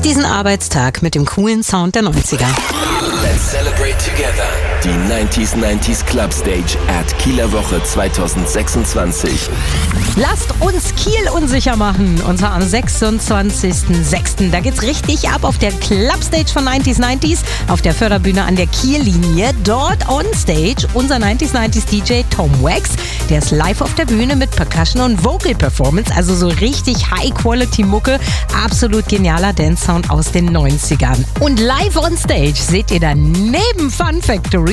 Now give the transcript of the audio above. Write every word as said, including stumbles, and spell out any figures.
diesen Arbeitstag mit dem coolen Sound der neunziger. Let's celebrate together. Die neunzig neunzig Club Stage at Kieler Woche zwanzig sechsundzwanzig. Lasst uns Kiel unsicher machen. Und zwar am sechsundzwanzigsten sechsten Da geht's richtig ab auf der Club Stage von neunzig neunzig auf der Förderbühne an der Kiellinie. Dort on Stage unser neunzig neunzig D J Tom Wax. Der ist live auf der Bühne mit Percussion und Vocal Performance. Also so richtig High-Quality-Mucke. Absolut genialer Dance-Sound aus den neunzigern. Und live on Stage seht ihr dann neben Fun Factory